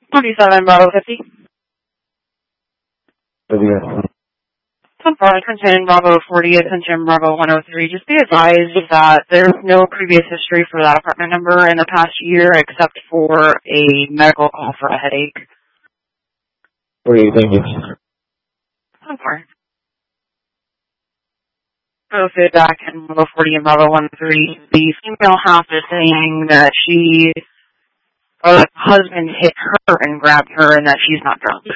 27 Bravo 50. Yeah. 10-4, attention Bravo 40, attention Bravo 103. Just be advised that there's no previous history for that apartment number in the past year except for a medical call for a headache. What do you think? 10-4. So feedback in Bravo 40 and Bravo 103. The female half is saying that her husband hit her and grabbed her and that she's not drunk.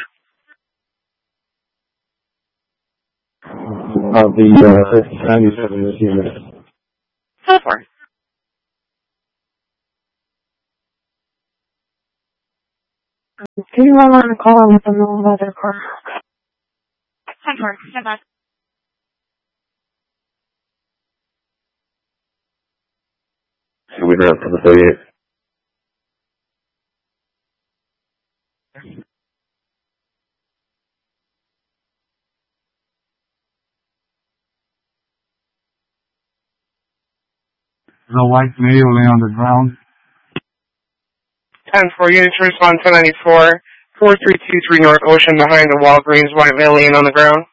The 97 this unit. 10-4. Can you run on a call and let them know about their car? 10-4. Stand by. So we have to the 38. The white male lay on the ground. 10-4, units respond 1094, 4323 North Ocean behind the Walgreens, white male laying on the ground.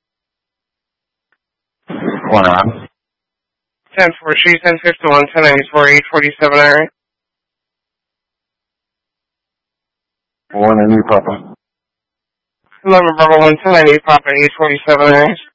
10-4, she's 1051, 1094, 847 area. 1 and Papa. 11 Bravo 1, 1098 Papa, 847 area.